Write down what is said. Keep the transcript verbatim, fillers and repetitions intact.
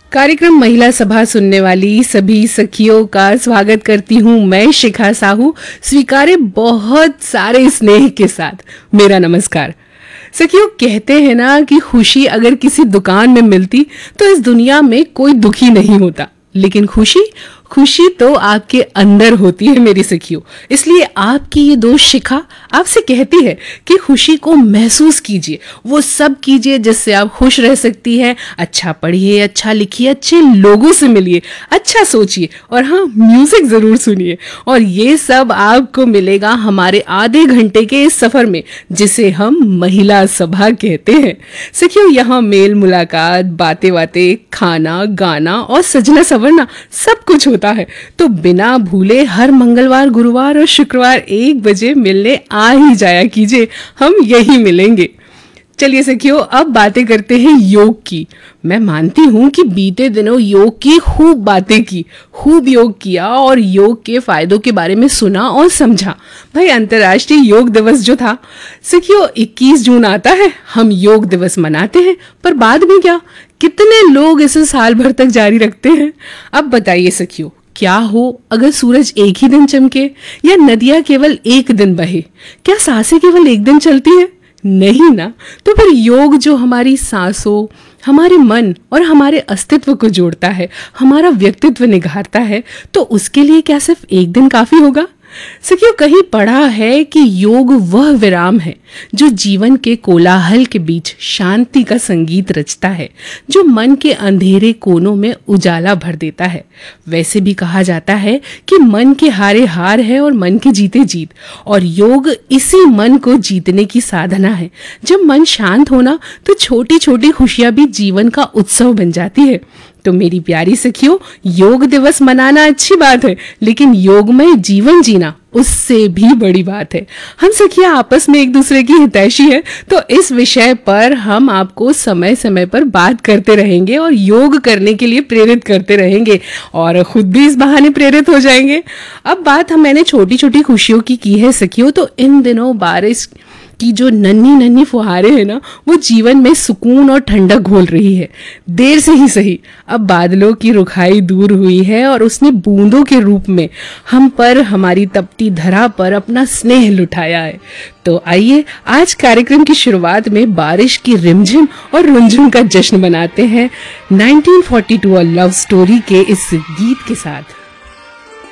कार्यक्रम महिला सभा सुनने वाली सभी सखियों का स्वागत करती हूँ मैं शिखा साहू। स्वीकारे बहुत सारे स्नेह के साथ मेरा नमस्कार। सखियों, कहते हैं ना कि खुशी अगर किसी दुकान में मिलती तो इस दुनिया में कोई दुखी नहीं होता, लेकिन खुशी खुशी तो आपके अंदर होती है मेरी सखियों। इसलिए आपकी ये दोस्त शिखा आपसे कहती है कि खुशी को महसूस कीजिए, वो सब कीजिए जिससे आप खुश रह सकती हैं। अच्छा पढ़िए, अच्छा लिखिए, अच्छे लोगों से मिलिए, अच्छा सोचिए और हाँ, म्यूजिक जरूर सुनिए। और ये सब आपको मिलेगा हमारे आधे घंटे के इस सफर में, जिसे हम महिला सभा कहते हैं। सखियों, यहाँ मेल मुलाकात, बातें बातें, खाना गाना और सजना सवरना सब कुछ होता है। तो बिना भूले हर मंगलवार, गुरुवार और शुक्रवार एक बजे मिलने आ ही जाया कीजिए, हम यही मिलेंगे। चलिए सखियों, अब बातें करते हैं योग की। मैं मानती हूं कि बीते दिनों योग की खूब बातें की, खूब योग किया और योग के फायदों के बारे में सुना और समझा। भाई, अंतर्राष्ट्रीय योग दिवस जो था सखियों, इक्कीस जून आता है, हम योग दिवस मनाते हैं, पर बाद में क्या, कितने लोग इसे साल भर तक जारी रखते हैं। अब बताइए सखियों, क्या हो अगर सूरज एक ही दिन चमके या नदियां केवल एक दिन बहे? क्या सांसें केवल एक दिन चलती है? नहीं ना। तो फिर योग जो हमारी सांसों, हमारे मन और हमारे अस्तित्व को जोड़ता है, हमारा व्यक्तित्व निखारता है, तो उसके लिए क्या सिर्फ एक दिन काफी होगा? सखियों, कहीं पढ़ा है कि योग वह विराम है जो जीवन के कोलाहल के बीच शांति का संगीत रचता है, जो मन के अंधेरे कोनों में उजाला भर देता है। वैसे भी कहा जाता है कि मन के हारे हार है और मन के जीते जीत, और योग इसी मन को जीतने की साधना है। जब मन शांत होना तो छोटी छोटी खुशियां भी जीवन का उत्सव बन जाती है। तो मेरी प्यारी सखियों, योग दिवस मनाना अच्छी बात है, लेकिन योगमय जीवन जीना उससे भी बड़ी बात है। हम सखियां आपस में एक दूसरे की हितैषी है, तो इस विषय पर हम आपको समय समय पर बात करते रहेंगे और योग करने के लिए प्रेरित करते रहेंगे और खुद भी इस बहाने प्रेरित हो जाएंगे। अब बात हम मैंने छोटी छोटी खुशियों की की है सखियों, तो इन दिनों बारिश की जो नन्ही नन्ही फुहारें हैं ना, वो जीवन में सुकून और ठंडक घोल रही है। देर से ही सही, अब बादलों की रुखाई दूर हुई है और उसने बूंदों के रूप में हम पर, हमारी तपती धरा पर अपना स्नेह लुटाया है। तो आइए आज कार्यक्रम की शुरुआत में बारिश की रिमझिम और रुंझुन का जश्न मनाते हैं nineteen forty to a love story के इस गीत के साथ।